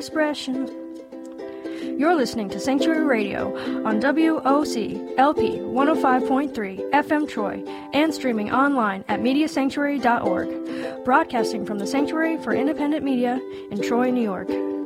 expression. You're listening to Sanctuary Radio on WOC LP 105.3 FM Troy and streaming online at MediaSanctuary.org, broadcasting from the Sanctuary for Independent Media in Troy, New York.